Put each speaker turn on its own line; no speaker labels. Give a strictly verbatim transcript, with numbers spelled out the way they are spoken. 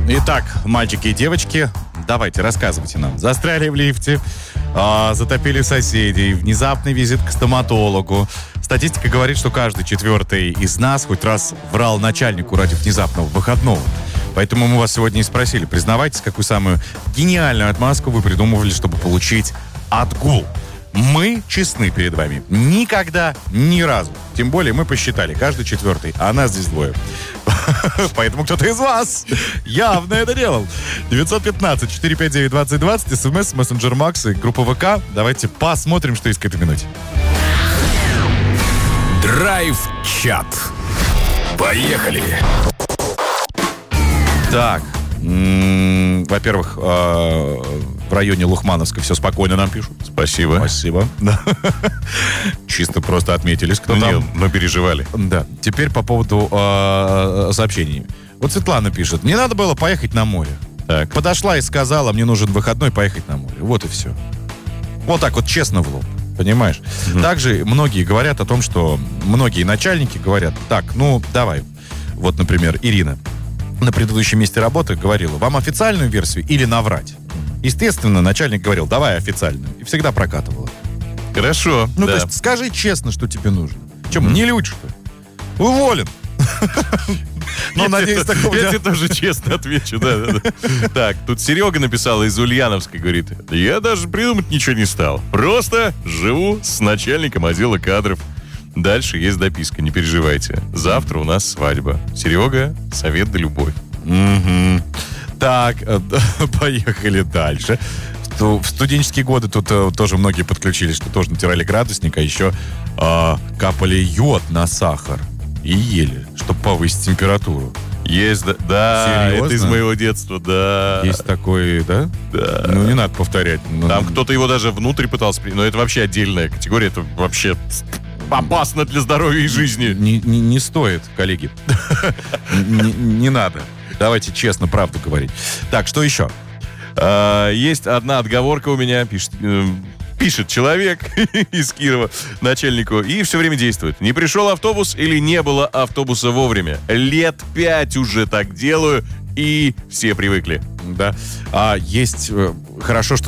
Итак, мальчики и девочки, давайте, рассказывайте нам. Застряли в лифте, э, затопили соседей, внезапный визит к стоматологу. Статистика говорит, что каждый четвертый из нас хоть раз врал начальнику ради внезапного выходного. Поэтому мы вас сегодня и спросили, признавайтесь, какую самую гениальную отмазку вы придумывали, чтобы получить отгул. Мы честны перед вами. Никогда, ни разу. Тем более мы посчитали, каждый четвертый, а нас здесь двое. Поэтому кто-то из вас явно это делал. девятьсот пятнадцать четыреста пятьдесят девять двадцать двадцать, смс, мессенджер Макс и группа ВК. Давайте посмотрим, что есть к этой минуте.
Драйв-чат. Поехали.
Так, м-м, во-первых, э- в районе Лухмановска все спокойно нам пишут.
Спасибо.
Спасибо. Да. Чисто просто отметились, кто
Ну,
там.
нет, мы переживали.
Да. Теперь по поводу э- сообщений. Вот Светлана пишет. Мне надо было поехать на море.
Так.
Подошла и сказала, мне нужен выходной поехать на море. Вот и все. Вот так вот честно в лоб. Понимаешь?
Мгм.
Также многие говорят о том, что многие начальники говорят, так, ну, давай. Вот, например, Ирина на предыдущем месте работы говорила, вам официальную версию или наврать? Естественно, начальник говорил, давай официальную. И всегда прокатывала.
Хорошо.
Ну,
да.
то есть, скажи честно, что тебе нужно. Чем,
Мгм.
не лють, что ли? Уволен. Ну,
Я
надеюсь,
тебе-
такого...
Я
да.
тебе тоже честно отвечу, да, да, да. Так, тут Серега написал из Ульяновской, говорит, я даже придумать ничего не стал. Просто живу с начальником отдела кадров. Дальше есть дописка, не переживайте. Завтра у нас свадьба. Серега, совет да любовь.
Мгм. Так, э, поехали дальше. В студенческие годы тут э, тоже многие подключились, что тоже натирали градусник, а еще э, капали йод на сахар и ели, чтобы повысить температуру.
Есть, да, да,
Серьезно?
это из моего детства, да.
Есть такой, да?
Да.
Ну, не надо повторять. Ну,
Там кто-то его даже внутрь пытался принять, но это вообще отдельная категория, это вообще опасно для здоровья и жизни.
Не, не- не стоит, коллеги. Не, не надо. Давайте честно правду говорить. Так, что еще?
А, есть одна отговорка у меня, пишет, э, пишет человек из Кирова начальнику, и все время действует. Не пришел автобус или не было автобуса вовремя. Лет пять уже так делаю, и все привыкли.
Да. А есть... э, Хорошо, что